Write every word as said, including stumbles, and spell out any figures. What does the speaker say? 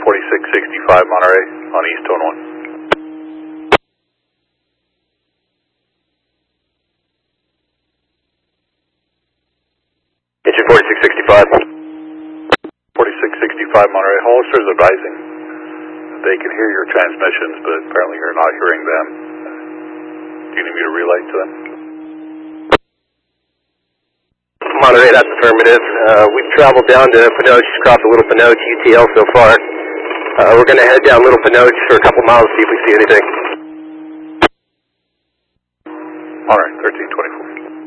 forty-six sixty-five Monterey on East Tone one. Engine forty-six sixty-five. forty-six sixty-five Monterey. Hollister's advising they can hear your transmissions, but apparently you're not hearing them. Do you need me to relay to them? Monterey, that's affirmative. Uh, we've traveled down to Pinoche, crossed a Little Pinoche U T L so far. Uh, we're going to head down Little Pinoche for a couple miles, see if we see anything. Monterey, thirteen twenty-four.